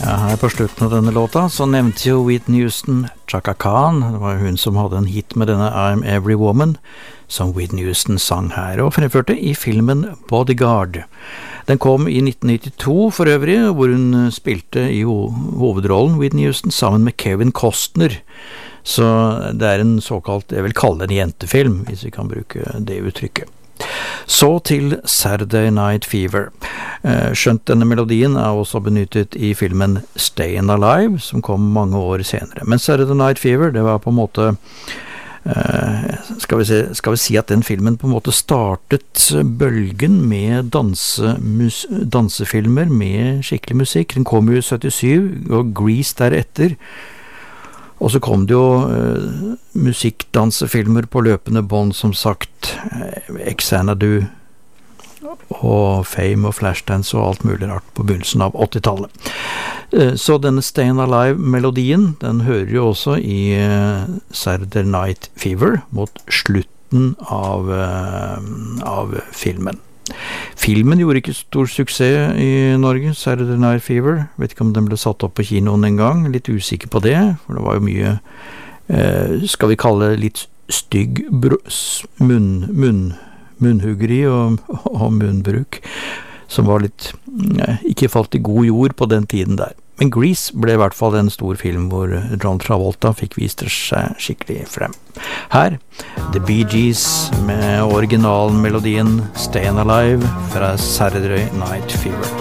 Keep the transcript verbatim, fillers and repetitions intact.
Ja, her på slutten av denne låta så nevnte jo Whitney Houston Chaka Khan. Det var hun som hadde en hit med denne I'm Every Woman, som Whitney Houston sang her og fremførte i filmen Bodyguard. Den kom i nitten nittito for øvrig, hvor hun spilte i ho- hovedrollen Whitney Houston sammen med Kevin Costner. Så det er en såkalt, jeg vil kalle det en jentefilm, hvis vi kan bruke det uttrykket. Så til Saturday Night Fever. Skjønt denne melodien er også benyttet i filmen Stayin' Alive, som kom mange år senere. Men Saturday Night Fever, det var på en måte, skal vi, se, skal vi si at den filmen på en måte startet bølgen med danse, mus, dansefilmer med skikkelig musikk. Den kom jo i syttisju, og Grease deretter. Og så kom det jo uh, musikkdansefilmer på løpende bånd, som sagt, uh, Xanadu og Fame og Flashdance og alt mulig rart på begynnelsen av åttitallet. Uh, så denne Stayin' Alive-melodien, den hører jo også i uh, Saturday Night Fever mot slutten av, uh, av filmen. Filmen gjorde ikke stor suksess i Norge, Saturday Night Fever. Vet ikke om den ble satt opp på kinoen en gang, litt usikker på det, for det var jo mye, eh, skal vi kalle det litt stygg br- munn, munn, munnhuggeri og, og munnbruk, som var litt, eh, ikke falt i god jord på den tiden der. Men Grease ble i hvert fall en stor film hvor John Travolta fikk vist seg skikkelig frem. Her, The Bee Gees med originalmelodien Stayin' Alive fra Saturday Night Fever.